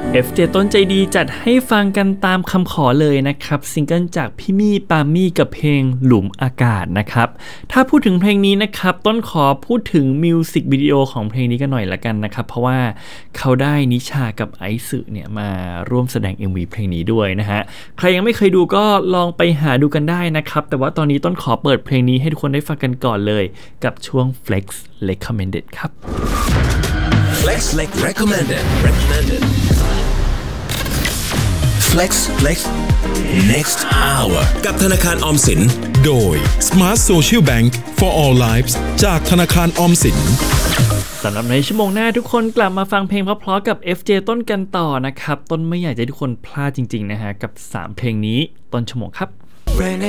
FJ ต้นใจดีจัดให้ฟังกันตามคำขอเลยนะครับซิงเกิลจากพี่มี่ปามี่กับเพลงหลุมอากาศนะครับถ้าพูดถึงเพลงนี้นะครับต้นขอพูดถึงมิวสิกวิดีโอของเพลงนี้กันหน่อยละกันนะครับเพราะว่าเขาได้นิชากับไอซ์เนี่ยมาร่วมแสดง MV เพลงนี้ด้วยนะฮะใครยังไม่เคยดูก็ลองไปหาดูกันได้นะครับแต่ว่าตอนนี้ต้นขอเปิดเพลงนี้ให้ทุกคนได้ฟังกันก่อนเลยกับช่วง Flex Recommended ครับ Flex Recommended Flex Next Hour กับธนาคารออมสินโดย Smart Social Bank for All Lives จากธนาคารออมสินสำหรับในชั่วโมงหน้าทุกคนกลับมาฟังเพลงเพราะๆกับ FJ ต้นกันต่อนะครับต้นไม่อยากให้ทุกคนพลาดจริงๆนะฮะกับ3เพลงนี้ต้นชั่วโมงครับ